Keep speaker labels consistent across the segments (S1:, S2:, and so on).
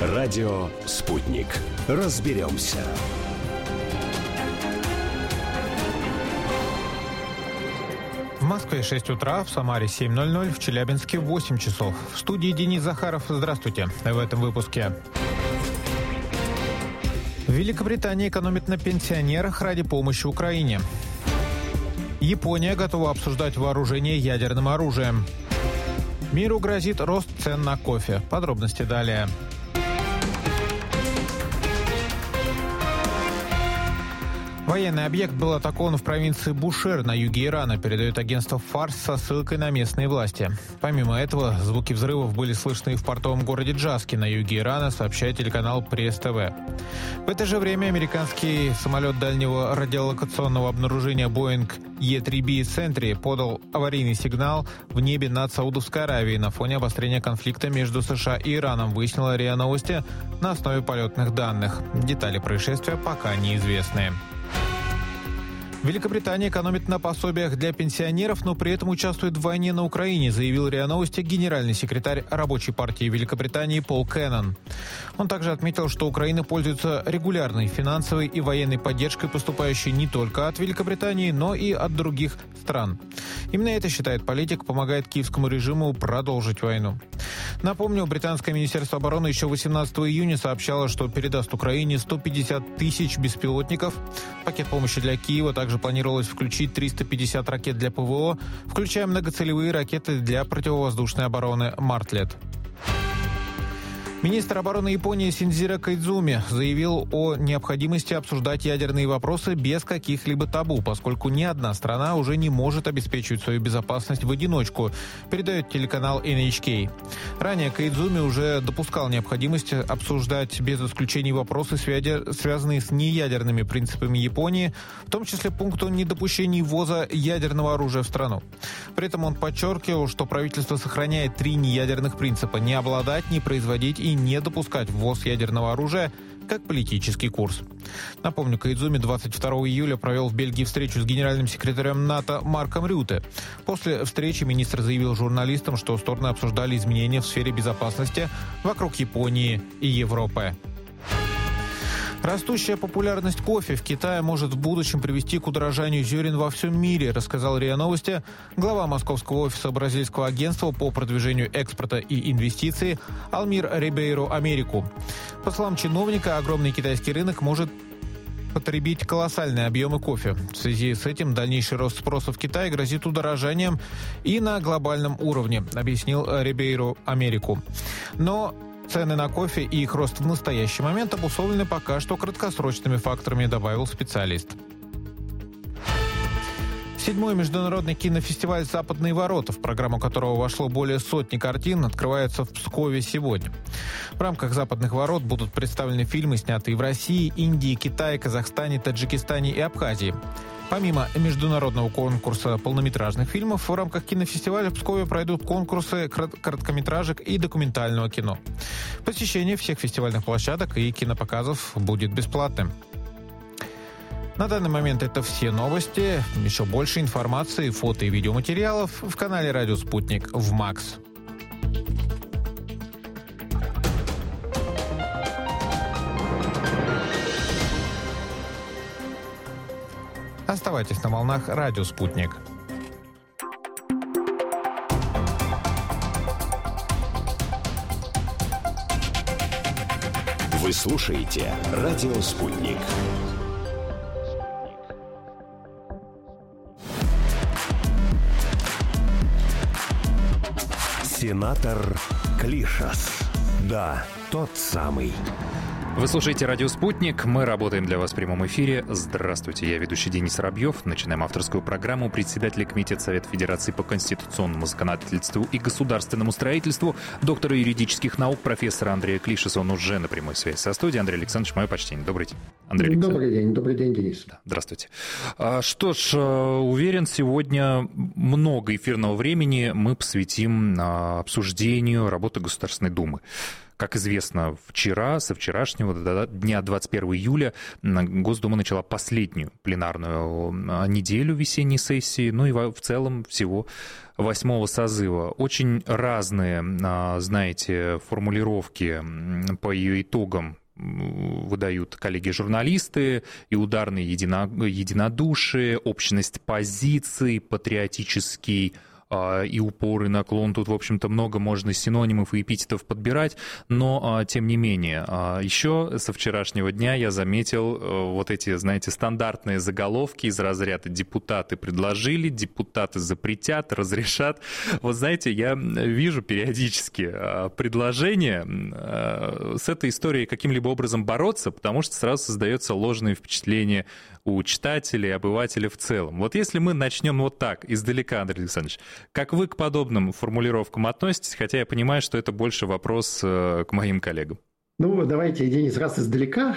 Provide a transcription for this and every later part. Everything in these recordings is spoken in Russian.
S1: Радио «Спутник». Разберемся.
S2: В Москве 6 утра, в Самаре 7:00, в Челябинске 8 часов. В студии Денис Захаров. Здравствуйте. В этом выпуске. Великобритания экономит на пенсионерах ради помощи Украине. Япония готова обсуждать вооружение ядерным оружием. Миру грозит рост цен на кофе. Подробности далее. Военный объект был атакован в провинции Бушер на юге Ирана, передает агентство ФАРС со ссылкой на местные власти. Помимо этого, звуки взрывов были слышны и в портовом городе Джаски на юге Ирана, сообщает телеканал Пресс-ТВ. В это же время американский самолет дальнего радиолокационного обнаружения Boeing E-3B Sentry подал аварийный сигнал в небе над Саудовской Аравией на фоне обострения конфликта между США и Ираном, выяснила РИА Новости на основе полетных данных. Детали происшествия пока неизвестны. Великобритания экономит на пособиях для пенсионеров, но при этом участвует в войне на Украине, заявил РИА Новости генеральный секретарь Рабочей партии Великобритании Пол Кеннон. Он также отметил, что Украина пользуется регулярной финансовой и военной поддержкой, поступающей не только от Великобритании, но и от других стран. Именно это, считает политик, помогает киевскому режиму продолжить войну. Напомню, британское министерство обороны еще 18 июня сообщало, что передаст Украине 150 тысяч беспилотников. Пакет помощи для Киева также планировалось включить 350 ракет для ПВО, включая многоцелевые ракеты для противовоздушной обороны «Мартлет». Министр обороны Японии Синдзиро Коидзуми заявил о необходимости обсуждать ядерные вопросы без каких-либо табу, поскольку ни одна страна уже не может обеспечивать свою безопасность в одиночку, передает телеканал NHK. Ранее Коидзуми уже допускал необходимость обсуждать без исключений вопросы, связанные с неядерными принципами Японии, в том числе пункт о недопущении ввоза ядерного оружия в страну. При этом он подчеркивал, что правительство сохраняет 3 неядерных принципа: не обладать, не производить и не допускать ввоз ядерного оружия как политический курс. Напомню, Коидзуми 22 июля провел в Бельгии встречу с генеральным секретарем НАТО Марком Рюте. После встречи министр заявил журналистам, что стороны обсуждали изменения в сфере безопасности вокруг Японии и Европы. Растущая популярность кофе в Китае может в будущем привести к удорожанию зерен во всем мире, рассказал РИА Новости глава московского офиса бразильского агентства по продвижению экспорта и инвестиций Алмир Рибейро Америку. По словам чиновника, огромный китайский рынок может потребить колоссальные объемы кофе. В связи с этим дальнейший рост спроса в Китае грозит удорожанием и на глобальном уровне, объяснил Рибейро Америку. Но цены на кофе и их рост в настоящий момент обусловлены пока что краткосрочными факторами, добавил специалист. 7-й международный кинофестиваль «Западные ворота», в программу которого вошло более сотни картин, открывается в Пскове сегодня. В рамках «Западных ворот» будут представлены фильмы, снятые в России, Индии, Китае, Казахстане, Таджикистане и Абхазии. Помимо международного конкурса полнометражных фильмов, в рамках кинофестиваля в Пскове пройдут конкурсы короткометражек и документального кино. Посещение всех фестивальных площадок и кинопоказов будет бесплатным. На данный момент это все новости. Еще больше информации, фото и видеоматериалов в канале «Радио Спутник» в МАКС. Оставайтесь на волнах «Радио Спутник».
S1: Вы слушаете «Радио Спутник». Сенатор Клишас. Да, тот самый.
S3: Вы слушаете «Радио Спутник». Мы работаем для вас в прямом эфире. Здравствуйте, я ведущий Денис Воробьев. Начинаем авторскую программу. Председатель Комитета Совета Федерации по конституционному законодательству и государственному строительству, доктора юридических наук, профессора Андрея Клишаса. Он уже на прямой связи со студией. Андрей Александрович, мое почтение. Добрый день. Андрей Александрович.
S4: Добрый день, Денис.
S3: Да, здравствуйте. Что ж, уверен, сегодня много эфирного времени мы посвятим обсуждению работы Государственной Думы. Как известно, вчера, со вчерашнего дня, 21 июля, Госдума начала последнюю пленарную неделю весенней сессии, ну и в целом всего 8-го созыва. Очень разные, знаете, формулировки по ее итогам выдают коллеги-журналисты: и ударное единодушие, общность позиций, патриотический и упор, и наклон. Тут, в общем-то, много можно синонимов и эпитетов подбирать, но, тем не менее, еще со вчерашнего дня я заметил вот эти, знаете, стандартные заголовки из разряда «депутаты предложили», «депутаты запретят», «разрешат». Вот знаете, я вижу периодически предложения с этой историей каким-либо образом бороться, потому что сразу создается ложное впечатление у читателей, обывателей в целом. Вот если мы начнем вот так, издалека, Андрей Александрович, как вы к подобным формулировкам относитесь, хотя я понимаю, что это больше вопрос к моим коллегам?
S4: Ну, давайте, Денис, раз издалека,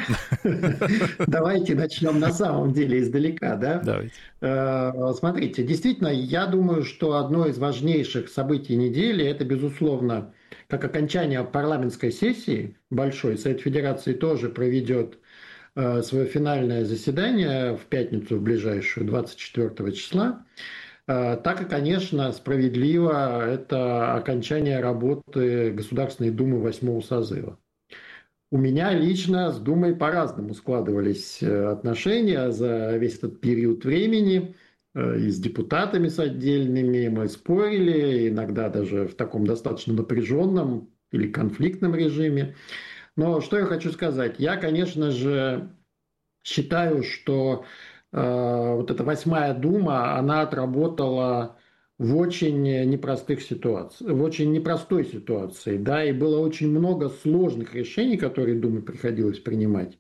S4: давайте начнем на самом деле издалека, да? Давайте. Смотрите, действительно, я думаю, что одно из важнейших событий недели – это, безусловно, как окончание парламентской сессии большой. Совет Федерации тоже проведет свое финальное заседание в пятницу, в ближайшую, 24 числа. Так и, конечно, справедливо это окончание работы Государственной Думы 8-го созыва. У меня лично с Думой по-разному складывались отношения за весь этот период времени. И с депутатами, с отдельными мы спорили, иногда даже в таком достаточно напряженном или конфликтном режиме. Но что я хочу сказать? Я, конечно же, считаю, что вот эта 8-я Дума, она отработала в очень непростых ситуациях, в очень непростой ситуации, да, и было очень много сложных решений, которые Думе приходилось принимать.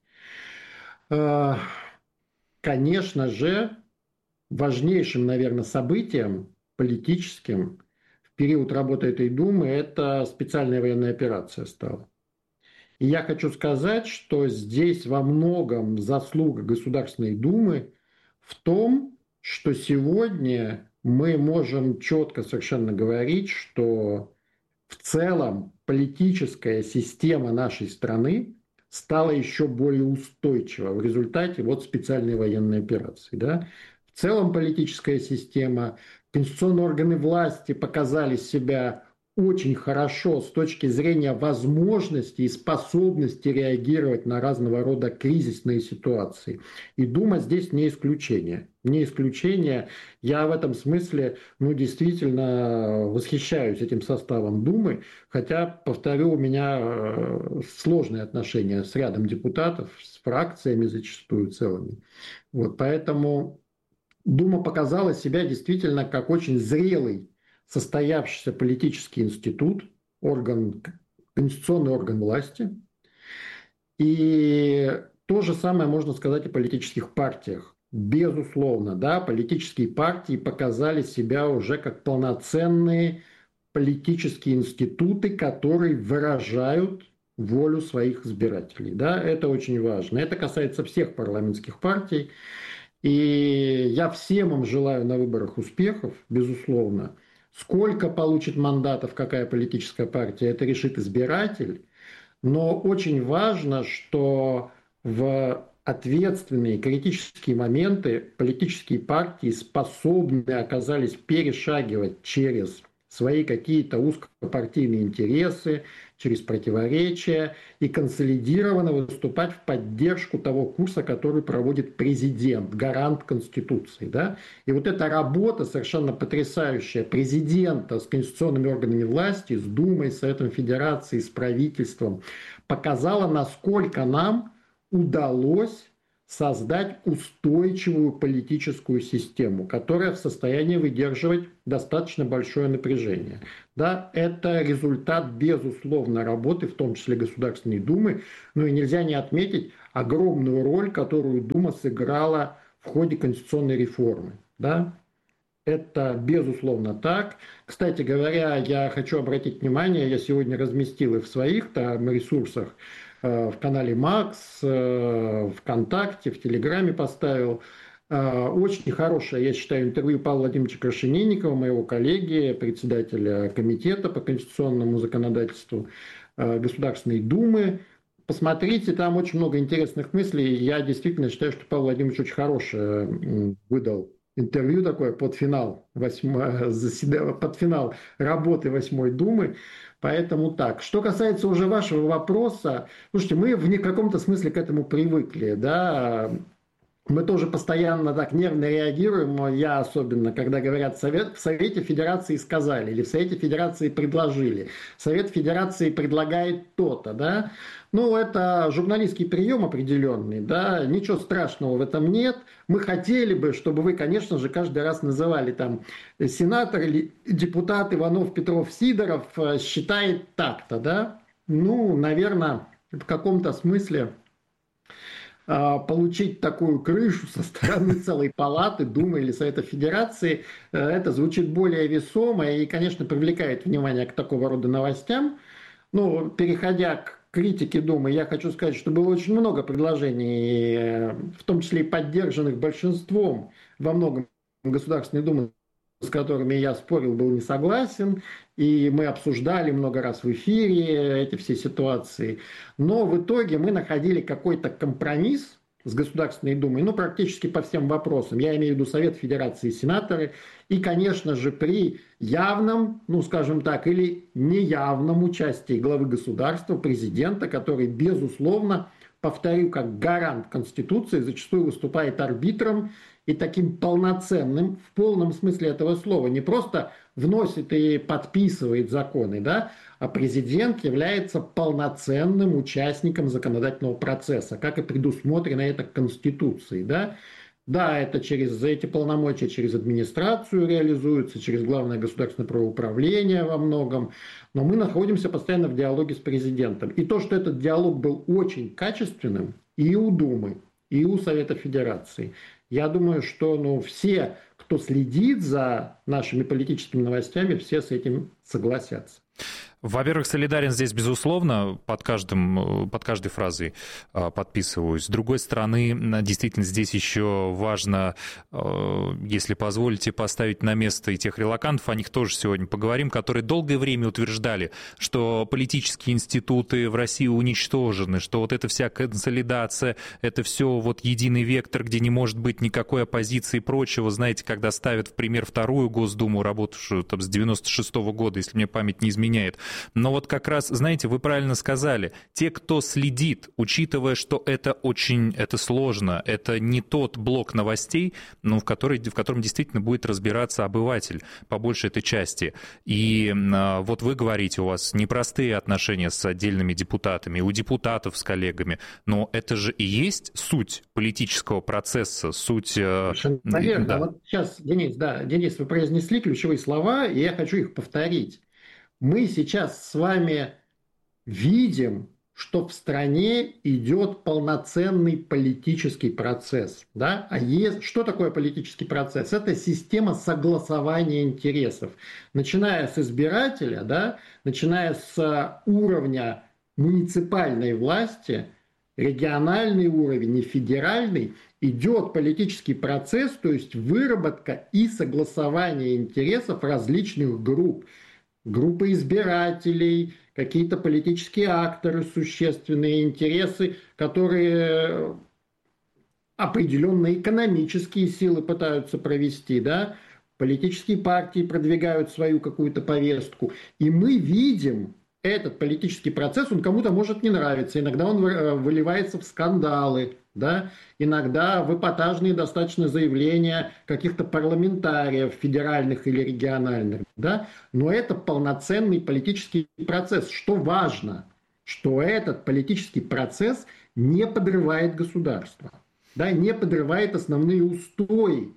S4: Конечно же, важнейшим, наверное, событием политическим в период работы этой Думы это специальная военная операция стала. И я хочу сказать, что здесь во многом заслуга Государственной Думы в том, что сегодня мы можем четко совершенно говорить, что в целом политическая система нашей страны стала еще более устойчива в результате вот специальной военной операции. Да? В целом политическая система, конституционные органы власти показали себя очень хорошо с точки зрения возможности и способности реагировать на разного рода кризисные ситуации. И Дума здесь не исключение. Не исключение. Я в этом смысле, действительно восхищаюсь этим составом Думы, хотя, повторю, у меня сложные отношения с рядом депутатов, с фракциями зачастую целыми. Вот, поэтому Дума показала себя действительно как очень зрелый, состоявшийся политический институт, конституционный орган власти. И то же самое можно сказать о политических партиях. Безусловно, да, политические партии показали себя уже как полноценные политические институты, которые выражают волю своих избирателей. Да, это очень важно. Это касается всех парламентских партий. И я всем им желаю на выборах успехов, безусловно. Сколько получит мандатов какая политическая партия, это решит избиратель. Но очень важно, что в ответственные критические моменты политические партии способны оказались перешагивать через свои какие-то узкопартийные интересы, через противоречия и консолидированно выступать в поддержку того курса, который проводит президент, гарант Конституции. Да? И вот эта работа совершенно потрясающая президента с конституционными органами власти, с Думой, с Советом Федерации, с правительством, показала, насколько нам удалось создать устойчивую политическую систему, которая в состоянии выдерживать достаточно большое напряжение. Да, это результат, безусловно, работы, в том числе Государственной Думы, но и нельзя не отметить огромную роль, которую Дума сыграла в ходе конституционной реформы. Да? Это, безусловно, так. Кстати говоря, я хочу обратить внимание, я сегодня разместил и в своих там ресурсах, в канале Макс, ВКонтакте, в Телеграме поставил. Очень хорошее, я считаю, интервью Павла Владимировича Крашенинникова, моего коллеги, председателя комитета по конституционному законодательству, Государственной Думы. Посмотрите, там очень много интересных мыслей. Я действительно считаю, что Павел Владимирович очень хорошее выдал интервью такое под финал, под финал работы 8-й Думы. Поэтому так. Что касается уже вашего вопроса, слушайте, мы в каком-то смысле к этому привыкли, да. Мы тоже постоянно так нервно реагируем, я особенно, когда говорят в Совете Федерации сказали, или в Совете Федерации предложили. Совет Федерации предлагает то-то, да. Ну, это журналистский прием определенный, да, ничего страшного в этом нет. Мы хотели бы, чтобы вы, конечно же, каждый раз называли там сенатор или депутат Иванов, Петров, Сидоров считает так-то, да. Ну, наверное, в каком-то смысле получить такую крышу со стороны целой палаты, Думы или Совета Федерации, это звучит более весомо и, конечно, привлекает внимание к такого рода новостям. Но, переходя к критике Думы, я хочу сказать, что было очень много предложений, в том числе и поддержанных большинством во многом Государственной Думы, с которыми я спорил, был не согласен, и мы обсуждали много раз в эфире эти все ситуации. Но в итоге мы находили какой-то компромисс с Государственной Думой, ну, практически по всем вопросам. Я имею в виду Совет Федерации и сенаторы. И, конечно же, при явном, ну, скажем так, или неявном участии главы государства, президента, который, безусловно, повторю, как гарант Конституции, зачастую выступает арбитром и таким полноценным, в полном смысле этого слова, не просто вносит и подписывает законы, да, а президент является полноценным участником законодательного процесса, как и предусмотрено это Конституцией, да. Да, это через эти полномочия, через администрацию реализуются, через главное государственное правоуправление во многом, но мы находимся постоянно в диалоге с президентом. И то, что этот диалог был очень качественным и у Думы, и у Совета Федерации, я думаю, что все, кто следит за нашими политическими новостями, все с этим согласятся.
S3: Во-первых, солидарен здесь, безусловно, под каждой фразой подписываюсь. С другой стороны, действительно, здесь еще важно, если позволите, поставить на место и тех релокантов, о них тоже сегодня поговорим, которые долгое время утверждали, что политические институты в России уничтожены, что вот эта вся консолидация, это все вот единый вектор, где не может быть никакой оппозиции и прочего. Знаете, когда ставят в пример вторую Госдуму, работавшую там с 96-го года, если мне память не изменяет. Но вот как раз, знаете, вы правильно сказали, те, кто следит, учитывая, что это сложно, это не тот блок новостей, в котором действительно будет разбираться обыватель по большей этой части. И вот вы говорите, у вас непростые отношения с отдельными депутатами, у депутатов с коллегами, но это же и есть суть политического процесса, суть...
S4: Наверное, да. Вот сейчас, Денис, вы произнесли ключевые слова, и я хочу их повторить. Мы сейчас с вами видим, что в стране идет полноценный политический процесс. Да? Что такое политический процесс? Это система согласования интересов. Начиная с избирателя, да? Начиная с уровня муниципальной власти, региональный уровень и федеральный, идет политический процесс, то есть выработка и согласование интересов различных групп. Группы избирателей, какие-то политические акторы, существенные интересы, которые определенные экономические силы пытаются провести, да? Политические партии продвигают свою какую-то повестку. И мы видим этот политический процесс, он кому-то может не нравиться, иногда он выливается в скандалы, да? Иногда в эпатажные достаточно заявления каких-то парламентариев, федеральных или региональных, да? Но это полноценный политический процесс. Что важно, что этот политический процесс не подрывает государство, да? Не подрывает основные устои,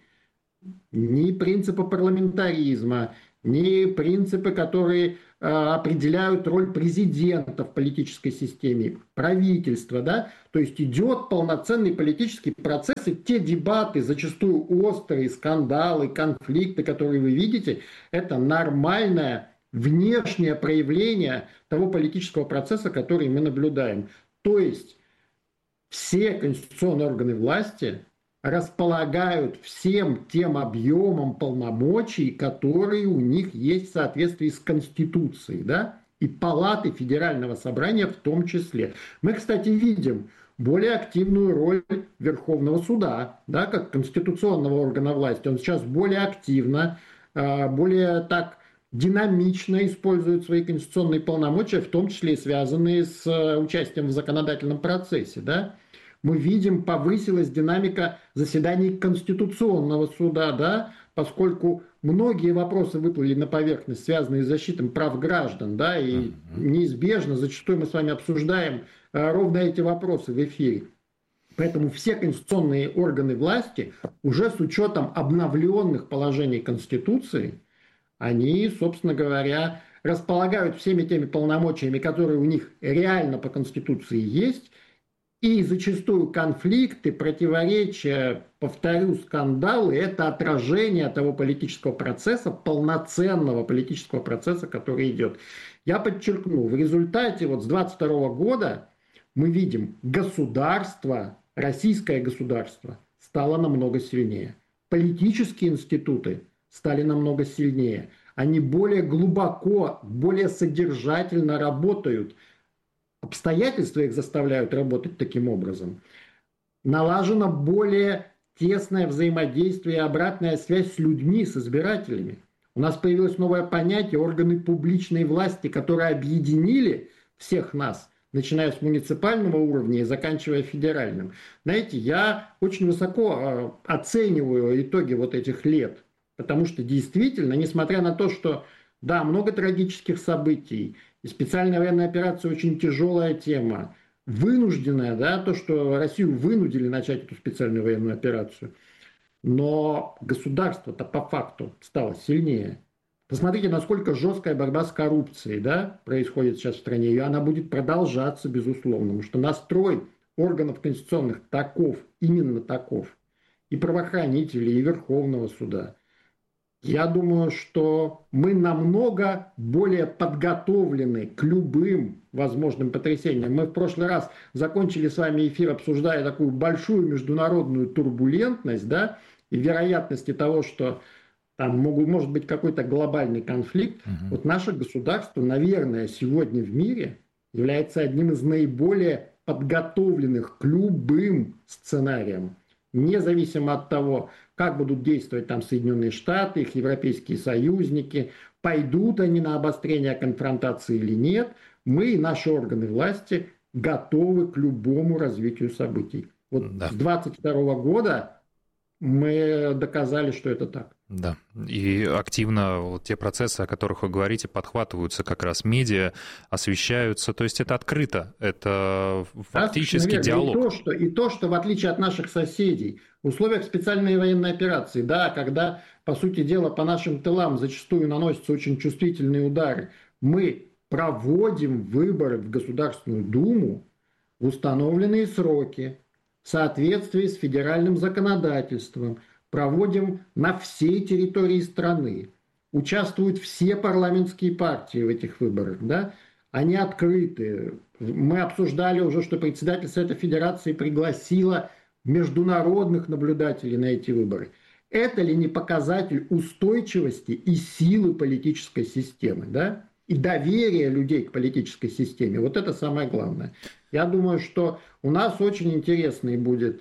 S4: ни принципа парламентаризма, ни принципы, которые определяют роль президента в политической системе, правительства, да, то есть идет полноценный политический процесс, и те дебаты, зачастую острые, скандалы, конфликты, которые вы видите, это нормальное внешнее проявление того политического процесса, который мы наблюдаем. То есть все конституционные органы власти располагают всем тем объемом полномочий, которые у них есть в соответствии с Конституцией, да? и палаты Федерального собрания в том числе. Мы, кстати, видим более активную роль Верховного суда, да, как конституционного органа власти. Он сейчас более активно, более так динамично использует свои конституционные полномочия, в том числе и связанные с участием в законодательном процессе. Да. Мы видим, повысилась динамика заседаний Конституционного суда, да, поскольку многие вопросы выплыли на поверхность, связанные с защитой прав граждан, да, и неизбежно, зачастую мы с вами обсуждаем ровно эти вопросы в эфире. Поэтому все конституционные органы власти уже с учетом обновленных положений Конституции, они, собственно говоря, располагают всеми теми полномочиями, которые у них реально по Конституции есть, и зачастую конфликты, противоречия, повторю, скандалы – это отражение того политического процесса, полноценного политического процесса, который идет. Я подчеркну, в результате вот с 22 года мы видим, государство, российское государство стало намного сильнее. Политические институты стали намного сильнее. Они более глубоко, более содержательно работают. Обстоятельства их заставляют работать таким образом. Налажено более тесное взаимодействие и обратная связь с людьми, с избирателями. У нас появилось новое понятие органы публичной власти, которые объединили всех нас, начиная с муниципального уровня и заканчивая федеральным. Знаете, я очень высоко оцениваю итоги вот этих лет, потому что действительно, несмотря на то, что да, много трагических событий, и специальная военная операция очень тяжелая тема, вынужденная, да, то, что Россию вынудили начать эту специальную военную операцию, но государство-то по факту стало сильнее. Посмотрите, насколько жесткая борьба с коррупцией, да, происходит сейчас в стране, и она будет продолжаться, безусловно, потому что настрой органов конституционных таков, именно таков, и правоохранителей, и Верховного суда. Я думаю, что мы намного более подготовлены к любым возможным потрясениям. Мы в прошлый раз закончили с вами эфир, обсуждая такую большую международную турбулентность, да, и вероятности того, что там может быть какой-то глобальный конфликт. Вот наше государство, наверное, сегодня в мире является одним из наиболее подготовленных к любым сценариям. Независимо от того, как будут действовать там Соединенные Штаты, их европейские союзники, пойдут они на обострение конфронтации или нет, мы и наши органы власти готовы к любому развитию событий. Вот с 22 года мы доказали, что это так.
S3: Да, и активно вот те процессы, о которых вы говорите, подхватываются как раз медиа, освещаются, то есть это открыто, это фактически
S4: да,
S3: диалог.
S4: И то, что в отличие от наших соседей, в условиях специальной военной операции, да, когда, по сути дела, по нашим тылам зачастую наносятся очень чувствительные удары, мы проводим выборы в Государственную Думу в установленные сроки, в соответствии с федеральным законодательством, проводим на всей территории страны. Участвуют все парламентские партии в этих выборах. Да? Они открыты. Мы обсуждали уже, что председатель Совета Федерации пригласила международных наблюдателей на эти выборы. Это ли не показатель устойчивости и силы политической системы? Да? И доверия людей к политической системе. Вот это самое главное. Я думаю, что у нас очень интересное будет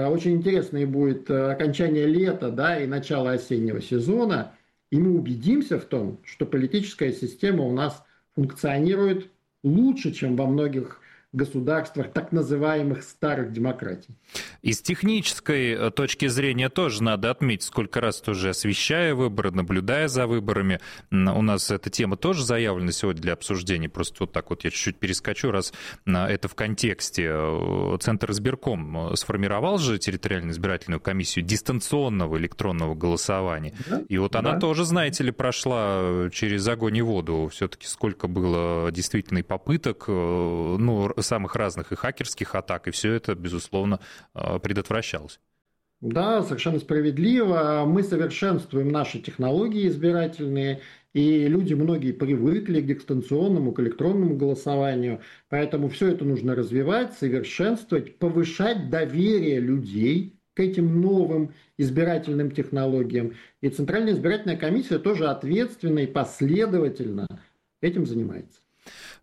S4: окончание лета, да, и начало осеннего сезона, и мы убедимся в том, что политическая система у нас функционирует лучше, чем во многих государствах так называемых старых демократий.
S3: И с технической точки зрения тоже надо отметить, сколько раз тоже освещая выборы, наблюдая за выборами. У нас эта тема тоже заявлена сегодня для обсуждения. Просто вот так вот я чуть-чуть перескочу, раз это в контексте. Центр избирком сформировал же территориальную избирательную комиссию дистанционного электронного голосования. Да? И вот она тоже, знаете ли, прошла через огонь и воду. Все-таки сколько было действительно попыток, самых разных и хакерских атак, и все это, безусловно, предотвращалось.
S4: Да, совершенно справедливо. Мы совершенствуем наши технологии избирательные, и люди многие привыкли к дистанционному, к электронному голосованию, поэтому все это нужно развивать, совершенствовать, повышать доверие людей к этим новым избирательным технологиям. И Центральная избирательная комиссия тоже ответственно и последовательно этим занимается.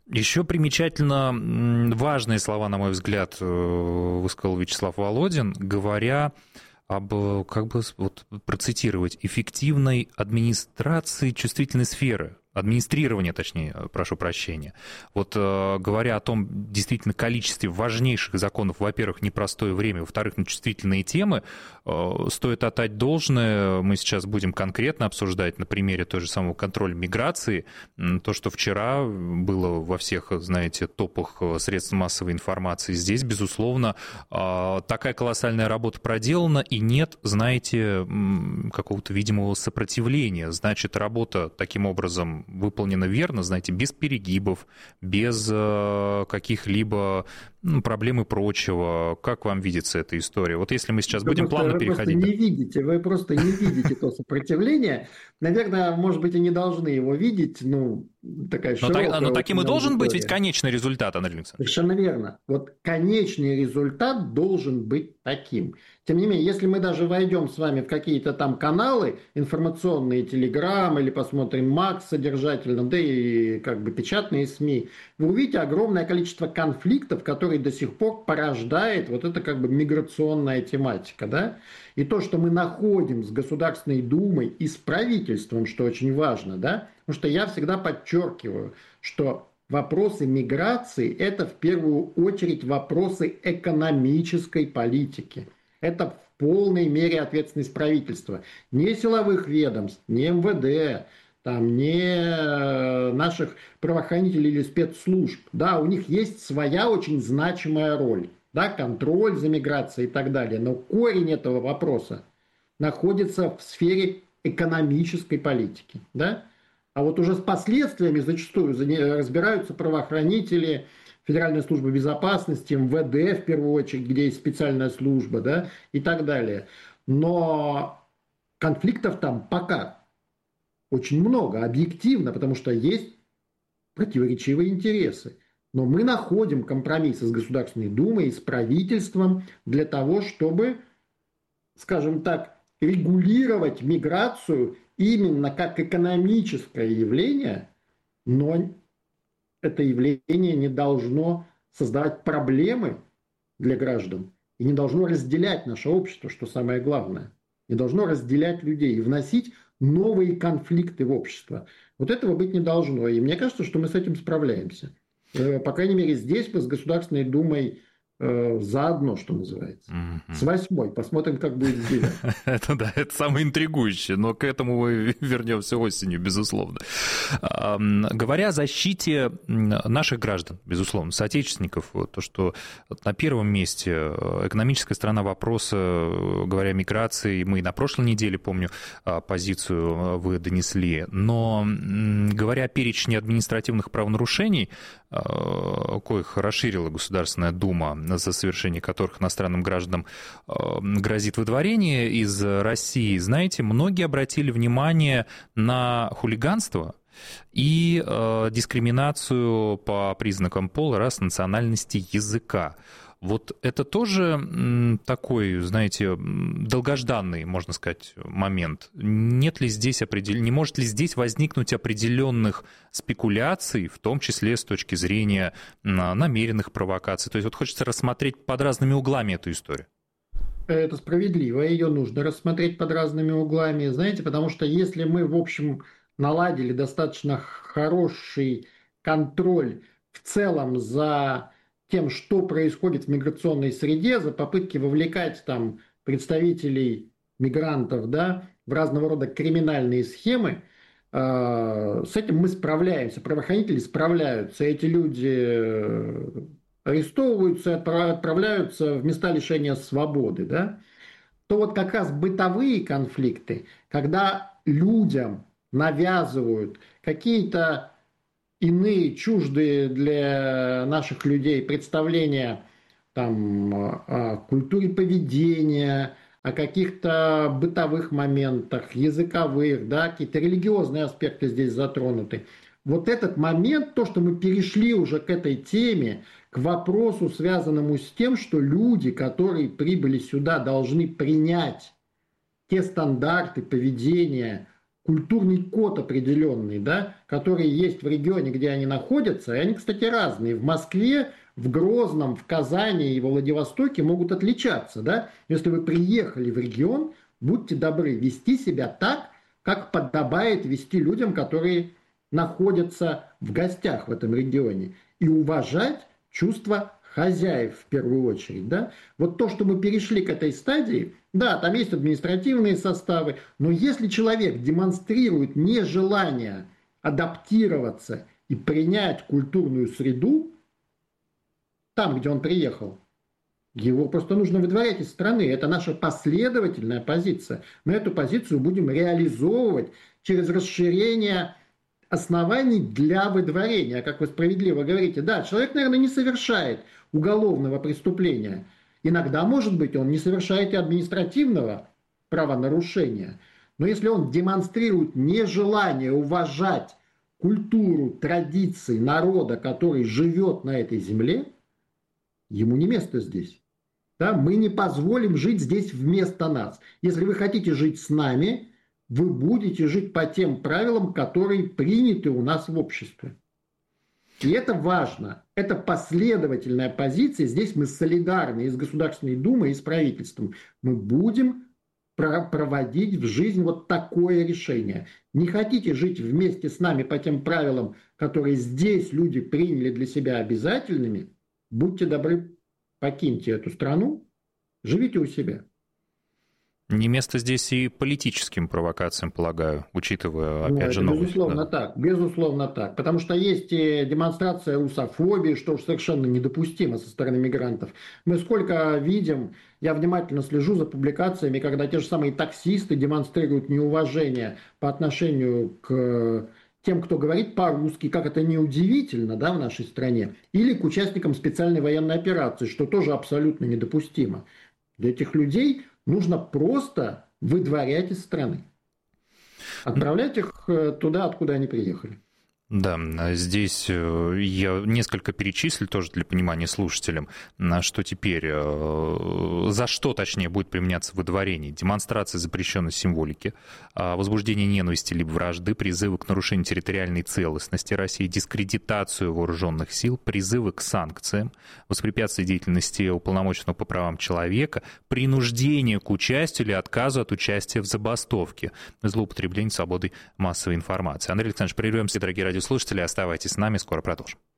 S3: Еще примечательно важные слова, на мой взгляд, высказал Вячеслав Володин, говоря об, как бы вот процитировать, эффективной администрации чувствительной сферы. Администрирование, точнее, прошу прощения. Вот говоря о том, действительно, количестве важнейших законов, во-первых, непростое время, во-вторых, на чувствительные темы, стоит отдать должное. Мы сейчас будем конкретно обсуждать на примере той же самого контроля миграции. То, что вчера было во всех, знаете, топах средств массовой информации. Здесь, безусловно, такая колоссальная работа проделана, и нет, знаете, какого-то видимого сопротивления. Значит, работа таким образом выполнена верно, знаете, без перегибов, без каких-либо проблем и прочего. Как вам видится эта история? Вот если мы сейчас будем плавно переходить...
S4: Вы просто не видите то сопротивление. Наверное, может быть, и не должны его видеть. Такая широкая...
S3: Но таким и должен быть ведь конечный результат, Андрей Александрович.
S4: Совершенно верно. Вот конечный результат должен быть таким. Тем не менее, если мы даже войдем с вами в какие-то там каналы информационные, Телеграм или посмотрим Макс содержательно, да и как бы печатные СМИ, вы увидите огромное количество конфликтов, которые до сих пор порождает вот эта как бы миграционная тематика, да? И то, что мы находим с Государственной Думой и с правительством, что очень важно, да? Потому что я всегда подчеркиваю, что вопросы миграции – это в первую очередь вопросы экономической политики. Это в полной мере ответственность правительства. Не силовых ведомств, не МВД, не наших правоохранителей или спецслужб. Да, у них есть своя очень значимая роль. Да, контроль за миграцией и так далее. Но корень этого вопроса находится в сфере экономической политики. Да? А вот уже с последствиями зачастую разбираются правоохранители, Федеральная служба безопасности, МВД в первую очередь, где есть специальная служба, да, и так далее. Но конфликтов там пока очень много, объективно, потому что есть противоречивые интересы. Но мы находим компромиссы с Государственной Думой и с правительством для того, чтобы, скажем так, регулировать миграцию именно как экономическое явление, но это явление не должно создавать проблемы для граждан и не должно разделять наше общество, что самое главное. Не должно разделять людей и вносить новые конфликты в общество. Вот этого быть не должно. И мне кажется, что мы с этим справляемся. По крайней мере, здесь мы с Государственной Думой заодно, что называется. С 8-й. Посмотрим, как будет с 9.
S3: Это самое интригующее, но к этому мы вернемся осенью, безусловно. Говоря о защите наших граждан, безусловно, соотечественников, то, что на первом месте экономическая сторона вопроса, говоря о миграции, мы и на прошлой неделе, помню, позицию вы донесли, но говоря о перечне административных правонарушений, коих расширила Государственная Дума, за совершение которых иностранным гражданам грозит выдворение из России, знаете, многие обратили внимание на хулиганство и дискриминацию по признакам пола, расы, национальности, языка. Вот это тоже такой, знаете, долгожданный, можно сказать, момент. Нет ли здесь не может ли здесь возникнуть определенных спекуляций, в том числе с точки зрения намеренных провокаций? То есть вот хочется рассмотреть под разными углами эту историю.
S4: Это справедливо, ее нужно рассмотреть под разными углами, знаете, потому что если мы, в общем, наладили достаточно хороший контроль в целом за тем, что происходит в миграционной среде, за попытки вовлекать там представителей мигрантов, да, в разного рода криминальные схемы, с этим мы справляемся, правоохранители справляются, эти люди арестовываются, отправляются в места лишения свободы, да, то вот как раз бытовые конфликты, когда людям навязывают какие-то иные, чуждые для наших людей представления там, о культуре поведения, о каких-то бытовых моментах, языковых, да, какие-то религиозные аспекты здесь затронуты. Вот этот момент, то, что мы перешли уже к этой теме, к вопросу, связанному с тем, что люди, которые прибыли сюда, должны принять те стандарты поведения культурный код определенный, да, который есть в регионе, где они находятся. И они, кстати, разные. В Москве, в Грозном, в Казани и во Владивостоке могут отличаться. Да? Если вы приехали в регион, будьте добры вести себя так, как подобает вести людям, которые находятся в гостях в этом регионе. И уважать чувства хозяев в первую очередь. Да? Вот то, что мы перешли к этой стадии, да, там есть административные составы, но если человек демонстрирует нежелание адаптироваться и принять культурную среду там, где он приехал, его просто нужно выдворять из страны. Это наша последовательная позиция. Мы эту позицию будем реализовывать через расширение оснований для выдворения, как вы справедливо говорите. Да, человек, наверное, не совершает уголовного преступления. Иногда, может быть, он не совершает и административного правонарушения. Но если он демонстрирует нежелание уважать культуру, традиции народа, который живет на этой земле, ему не место здесь. Да? Мы не позволим жить здесь вместо нас. Если вы хотите жить с нами, вы будете жить по тем правилам, которые приняты у нас в обществе. И это важно. Это последовательная позиция. Здесь мы солидарны и с Государственной Думой, и с правительством. Мы будем проводить в жизнь вот такое решение. Не хотите жить вместе с нами по тем правилам, которые здесь люди приняли для себя обязательными, будьте добры, покиньте эту страну, живите у себя.
S3: Не место здесь и политическим провокациям, полагаю, учитывая, опять же, новость.
S4: Безусловно, да. Так, безусловно так. Потому что есть и демонстрация русофобии, что уж совершенно недопустимо со стороны мигрантов. Мы сколько видим, я внимательно слежу за публикациями, когда те же самые таксисты демонстрируют неуважение по отношению к тем, кто говорит по-русски, как это неудивительно, да, в нашей стране, или к участникам специальной военной операции, что тоже абсолютно недопустимо. Для этих людей нужно просто выдворять из страны. Отправлять их туда, откуда они приехали.
S3: Да, здесь я несколько перечислил тоже для понимания слушателям, что теперь, за что, точнее, будет применяться выдворение. Демонстрация запрещенной символики, возбуждение ненависти либо вражды, призывы к нарушению территориальной целостности России, дискредитацию вооруженных сил, призывы к санкциям, воспрепятствие деятельности уполномоченного по правам человека, принуждение к участию или отказу от участия в забастовке, злоупотребление свободой массовой информации. Андрей Александрович, прервемся, дорогие радиослушатели, оставайтесь с нами, скоро продолжим.